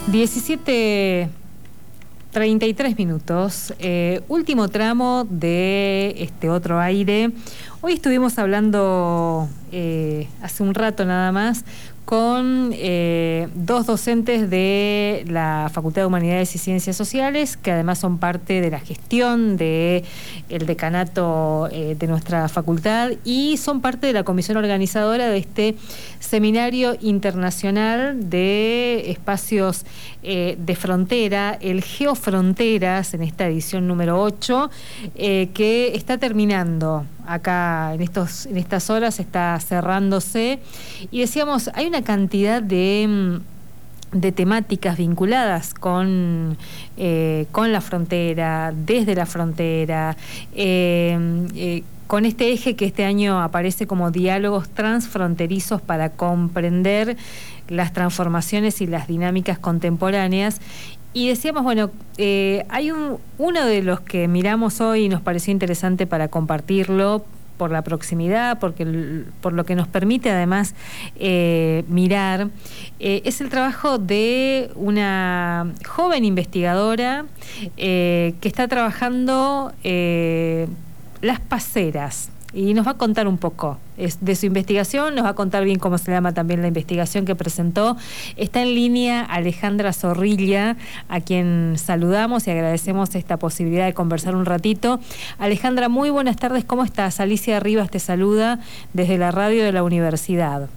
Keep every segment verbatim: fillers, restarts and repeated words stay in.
diecisiete treinta y tres minutos, eh, último tramo de este otro aire. Hoy estuvimos hablando eh, hace un rato nada más con eh, dos docentes de la Facultad de Humanidades y Ciencias Sociales, que además son parte de la gestión del decanato eh, de nuestra facultad y son parte de la comisión organizadora de este seminario internacional de espacios eh, de frontera, el Geofronteras, en esta edición número ocho, eh, que está terminando acá en estos en estas horas, está cerrándose, y decíamos, hay una cantidad de, de temáticas vinculadas con, eh, con la frontera, desde la frontera, eh, eh, con este eje que este año aparece como diálogos transfronterizos para comprender las transformaciones y las dinámicas contemporáneas. Y decíamos, bueno, eh, hay un, uno de los que miramos hoy y nos pareció interesante para compartirlo por la proximidad, porque por lo que nos permite además eh, mirar, eh, es el trabajo de una joven investigadora eh, que está trabajando eh, las paseras. Y nos va a contar un poco de su investigación, nos va a contar bien cómo se llama también la investigación que presentó. Está en línea Alejandra Zorrilla, a quien saludamos y agradecemos esta posibilidad de conversar un ratito. Alejandra, muy buenas tardes, ¿cómo estás? Alicia Rivas te saluda desde la radio de la universidad.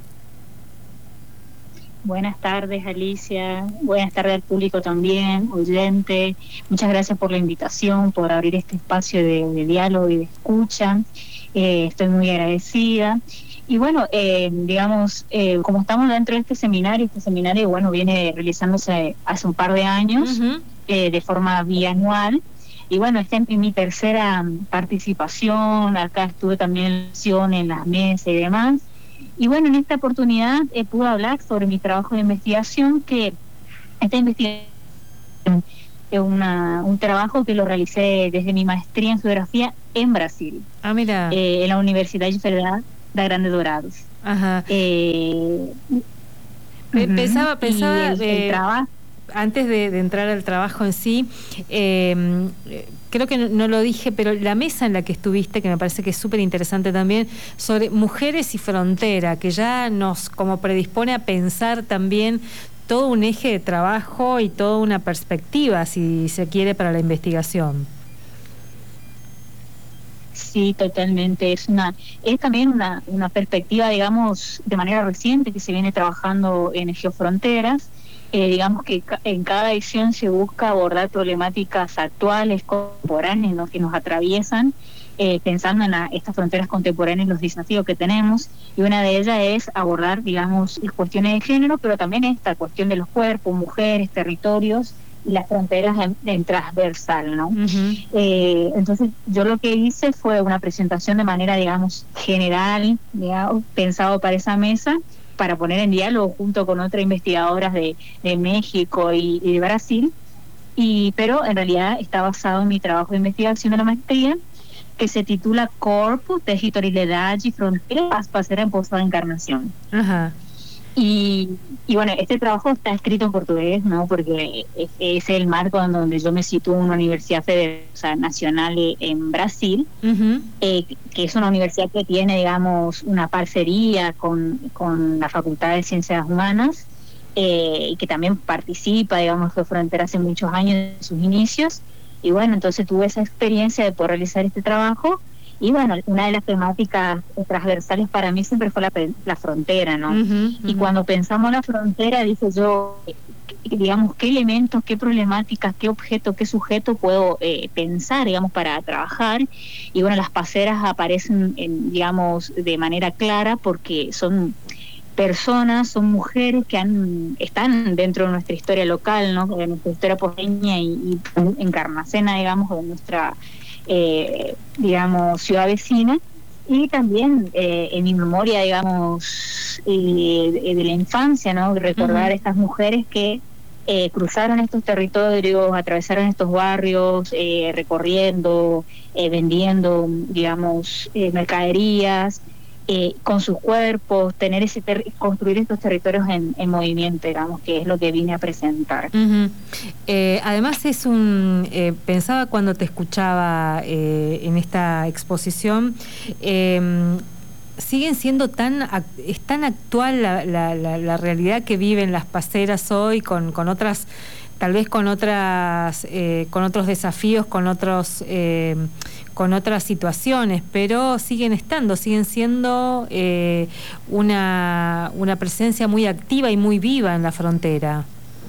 Buenas tardes, Alicia. Buenas tardes al público también, oyente. Muchas gracias por la invitación, por abrir este espacio de, de diálogo y de escucha. Eh, estoy muy agradecida. Y bueno, eh, digamos, eh, como estamos dentro de este seminario, este seminario, bueno, viene realizándose hace un par de años, uh-huh. eh, de forma bianual. Y bueno, esta es mi tercera participación. Acá estuve también en las mesas y demás. Y bueno, en esta oportunidad eh, pude hablar sobre mi trabajo de investigación, que esta investigación es una, un trabajo que lo realicé desde mi maestría en geografía en Brasil. Ah, mira. Eh, en la Universidad Federal de Grande Dorados. Ajá. Eh, pensaba, pensaba... el, eh... el trabajo... Antes de, de entrar al trabajo en sí, eh, creo que no, no lo dije, pero la mesa en la que estuviste, que me parece que es súper interesante también, sobre mujeres y frontera, que ya nos como predispone a pensar también todo un eje de trabajo y toda una perspectiva, si se quiere, para la investigación. Sí, totalmente. Es una es también una, una perspectiva, digamos, de manera reciente que se viene trabajando en Geofronteras. Eh, digamos que ca- en cada edición se busca abordar problemáticas actuales, contemporáneas, ¿no?, que nos atraviesan, eh, pensando en la, estas fronteras contemporáneas, los desafíos que tenemos, y una de ellas es abordar, digamos, las cuestiones de género, pero también esta cuestión de los cuerpos, mujeres, territorios y las fronteras en, en transversal, ¿no? Uh-huh. Eh, entonces, yo lo que hice fue una presentación de manera, digamos, general, digamos, pensado para esa mesa, para poner en diálogo junto con otras investigadoras de, de México y, y de Brasil, y pero en realidad está basado en mi trabajo de investigación de la maestría, que se titula Corpo, Territorialidade y Fronteras, Pasera en Pozo de Encarnación. Ajá. Y, y bueno, este trabajo está escrito en portugués, ¿no?, porque es, es el marco en donde yo me sitúo en una universidad federal, o sea, nacional en Brasil, uh-huh. eh, que es una universidad que tiene, digamos, una parcería con, con la Facultad de Ciencias Humanas, eh, y que también participa, digamos, de Frontera hace muchos años de sus inicios. Y bueno, entonces tuve esa experiencia de poder realizar este trabajo. Y bueno, una de las temáticas transversales para mí siempre fue la, la frontera, ¿no? Uh-huh, uh-huh. Y cuando pensamos la frontera, dije yo, digamos, qué elementos, qué problemáticas, qué objeto, qué sujeto puedo eh, pensar, digamos, para trabajar. Y bueno, las paseras aparecen, en, digamos, de manera clara, porque son personas, son mujeres que han están dentro de nuestra historia local, ¿no?, de nuestra historia porteña y, y encarnacena, digamos, de nuestra... Eh, digamos, ciudad vecina, y también eh, en mi memoria, digamos, eh, de, de la infancia, ¿no?, recordar uh-huh. estas mujeres que eh, cruzaron estos territorios, atravesaron estos barrios, eh, recorriendo, eh, vendiendo, digamos, eh, mercaderías, eh, con sus cuerpos, tener ese ter construir estos territorios en, en movimiento, digamos, que es lo que vine a presentar. Uh-huh. eh, además es un, eh, pensaba cuando te escuchaba eh, en esta exposición, eh, siguen siendo tan, es tan actual la, la, la, la realidad que viven las paseras hoy con, con otras, tal vez con otras, eh, con otros desafíos, con otros, eh, con otras situaciones, pero siguen estando, siguen siendo eh, una, una presencia muy activa y muy viva en la frontera.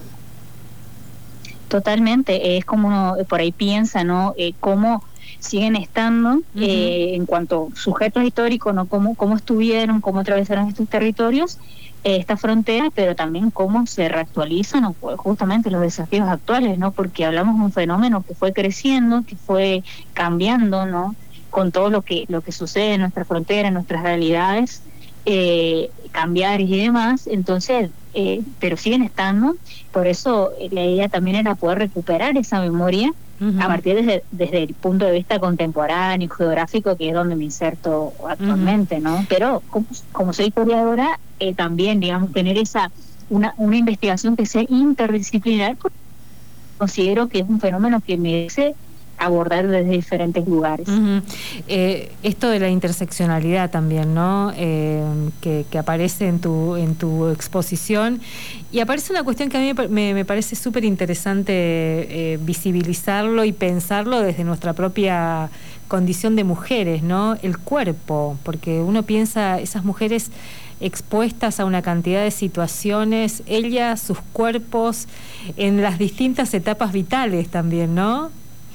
Totalmente, es como uno por ahí piensa, ¿no? Eh, cómo siguen estando, uh-huh. eh, en cuanto a sujetos históricos, ¿no? Cómo, cómo estuvieron, cómo atravesaron estos territorios, eh, esta frontera, pero también cómo se reactualizan, ¿no? Justamente los desafíos actuales, ¿no? Porque hablamos de un fenómeno que fue creciendo, que fue cambiando, ¿no? Con todo lo que lo que sucede en nuestra frontera, en nuestras realidades, eh, cambiar y demás, entonces, eh, pero siguen estando. Por eso eh, la idea también era poder recuperar esa memoria uh-huh. a partir desde, desde el punto de vista contemporáneo, geográfico, que es donde me inserto actualmente, uh-huh. ¿no? Pero como, como soy historiadora, eh, también, digamos, tener esa una, una investigación que sea interdisciplinar, porque considero que es un fenómeno que merece abordar desde diferentes lugares. Uh-huh. Eh, esto de la interseccionalidad también, ¿no? Eh, que, que aparece en tu en tu exposición, y aparece una cuestión que a mí me, me parece súper interesante eh, visibilizarlo y pensarlo desde nuestra propia condición de mujeres, ¿no? El cuerpo, porque uno piensa esas mujeres expuestas a una cantidad de situaciones, ellas, sus cuerpos, en las distintas etapas vitales también, ¿no?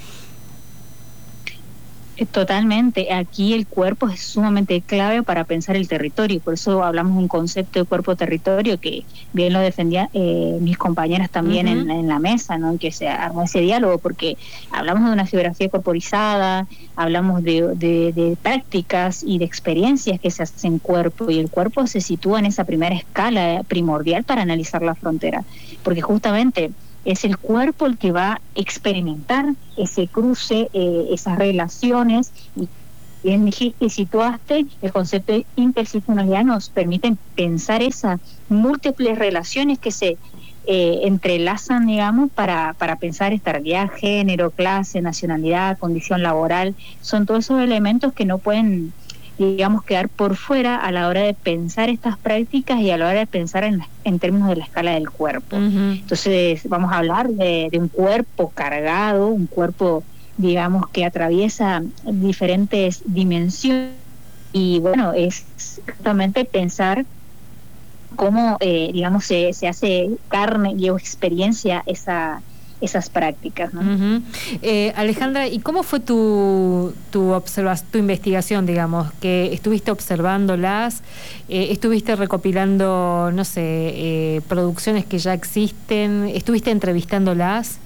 Totalmente, aquí el cuerpo es sumamente clave para pensar el territorio, por eso hablamos de un concepto de cuerpo-territorio que bien lo defendían eh, mis compañeras también uh-huh. en, en la mesa, ¿no? Que se armó ese diálogo, porque hablamos de una geografía corporizada, hablamos de, de, de prácticas y de experiencias que se hacen en cuerpo, y el cuerpo se sitúa en esa primera escala primordial para analizar la frontera, porque justamente es el cuerpo el que va a experimentar ese cruce, eh, esas relaciones, y bien que situaste, el concepto de interseccionalidad nos permite pensar esas múltiples relaciones que se eh, entrelazan, digamos, para, para pensar estabilidad, género, clase, nacionalidad, condición laboral, son todos esos elementos que no pueden, digamos, quedar por fuera a la hora de pensar estas prácticas y a la hora de pensar en, en términos de la escala del cuerpo. Uh-huh. Entonces vamos a hablar de, de un cuerpo cargado, un cuerpo, digamos, que atraviesa diferentes dimensiones, y bueno, es justamente pensar cómo, eh, digamos, se, se hace carne y experiencia esa esas prácticas, ¿no? Uh-huh. eh, Alejandra, ¿y cómo fue tu tu, observa- tu investigación, digamos? Que estuviste observándolas, eh, estuviste recopilando, no sé, eh, producciones que ya existen, estuviste entrevistándolas.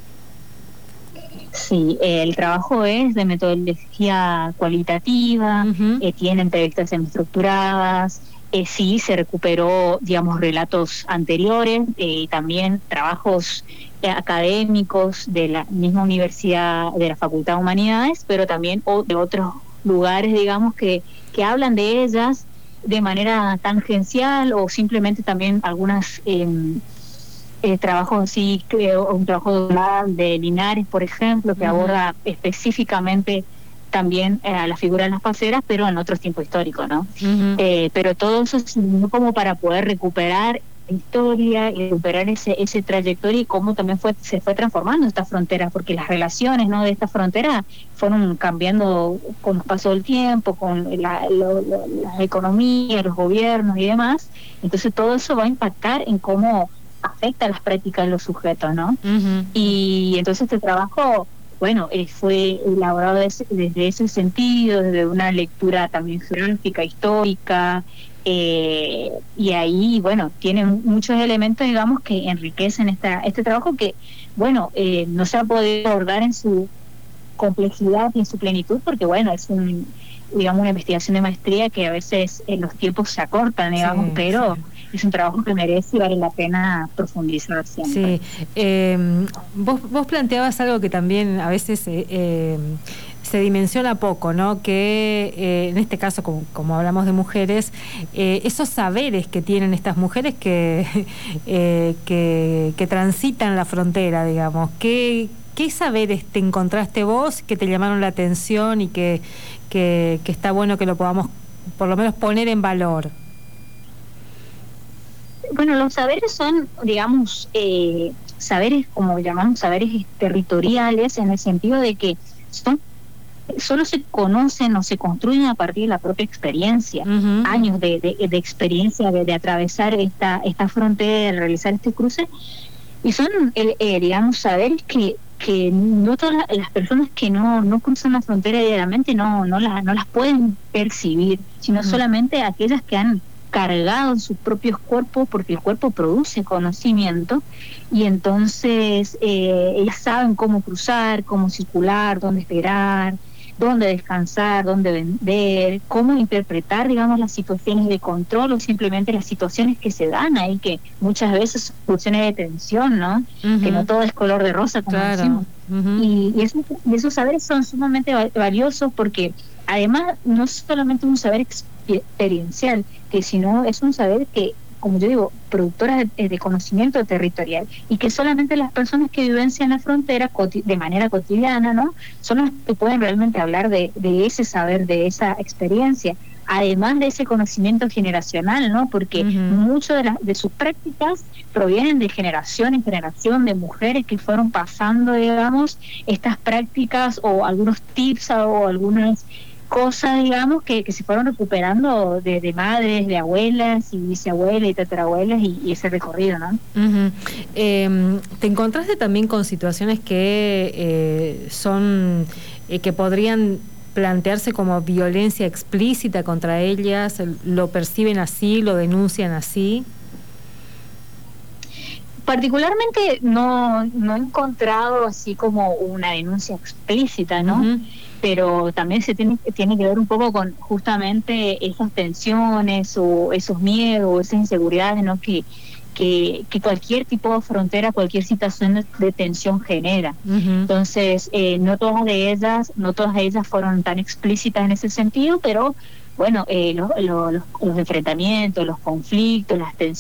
Sí, eh, el trabajo es de metodología cualitativa, uh-huh. eh, tiene entrevistas estructuradas, eh, sí se recuperó, digamos, relatos anteriores, y eh, también trabajos académicos de la misma universidad, de la Facultad de Humanidades, pero también o de otros lugares, digamos, que, que hablan de ellas de manera tangencial, o simplemente también algunas eh, eh, trabajos, sí, creo, un trabajo de Linares, por ejemplo, que uh-huh. aborda específicamente también eh, a la figura de las paseras, pero en otros tiempos históricos, ¿no? Uh-huh. Eh, pero todo eso sirvió como para poder recuperar historia y recuperar ese ese trayectoria, y cómo también fue se fue transformando esta frontera, porque las relaciones, ¿no?, de esta frontera fueron cambiando con el paso del tiempo, con la, lo, lo, la economía, los gobiernos y demás. Entonces todo eso va a impactar en cómo afecta las prácticas de los sujetos, ¿no? Uh-huh. Y entonces este trabajo, bueno, eh, fue elaborado desde, desde ese sentido, desde una lectura también geográfica, histórica, eh, y ahí, bueno, tiene muchos elementos, digamos, que enriquecen esta este trabajo que, bueno, eh, no se ha podido abordar en su complejidad y en su plenitud, porque, bueno, es un, digamos, una investigación de maestría que a veces en los tiempos se acortan, digamos, sí, pero sí. Es un trabajo que merece y vale la pena profundizar siempre. Sí, eh, vos, vos planteabas algo que también a veces eh, eh, se dimensiona poco, ¿no? Que eh, en este caso, como, como hablamos de mujeres, eh, esos saberes que tienen estas mujeres que, eh, que, que transitan la frontera, digamos, ¿qué, qué saberes te encontraste vos que te llamaron la atención y que, que, que está bueno que lo podamos por lo menos poner en valor? Bueno, los saberes son, digamos, eh, saberes, como llamamos saberes territoriales, en el sentido de que son solo se conocen o se construyen a partir de la propia experiencia, uh-huh. años de, de, de experiencia de, de atravesar esta esta frontera, de realizar este cruce, y son, eh, eh, digamos, saberes que que no todas las personas que no no cruzan la frontera diariamente no no las no las pueden percibir, sino uh-huh. solamente aquellas que han cargado en sus propios cuerpos, porque el cuerpo produce conocimiento, y entonces eh, ellas saben cómo cruzar, cómo circular, dónde esperar, dónde descansar, dónde vender, cómo interpretar, digamos, las situaciones de control o simplemente las situaciones que se dan ahí, que muchas veces son situaciones de tensión, ¿no? Uh-huh. Que no todo es color de rosa, como claro. decimos. Uh-huh. Y, y, eso, y esos saberes son sumamente valiosos porque además no es solamente un saber experiencial, que sino es un saber que, como yo digo, productoras de, de conocimiento territorial, y que solamente las personas que vivencian la frontera de manera cotidiana, ¿no?, son las que pueden realmente hablar de, de ese saber, de esa experiencia, además de ese conocimiento generacional, ¿no?, porque uh-huh. muchas de, la, de sus prácticas provienen de generación en generación, de mujeres que fueron pasando, digamos, estas prácticas o algunos tips o algunas cosas, digamos, que, que se fueron recuperando de, de madres, de abuelas y bisabuelas y tatarabuelas, y, y ese recorrido, ¿no? Uh-huh. Eh, ¿Te encontraste también con situaciones que eh, son, eh, que podrían plantearse como violencia explícita contra ellas? ¿Lo perciben así, lo denuncian así? Particularmente no, no he encontrado así como una denuncia explícita, ¿no? Uh-huh. Pero también se tiene, tiene que ver un poco con justamente esas tensiones o esos miedos, esas inseguridades, ¿no?, que, que, que cualquier tipo de frontera, cualquier situación de, de tensión genera. Uh-huh. Entonces, eh, no todas de ellas, no todas ellas fueron tan explícitas en ese sentido, pero bueno, eh, lo, lo, los, los enfrentamientos, los conflictos, las tensiones,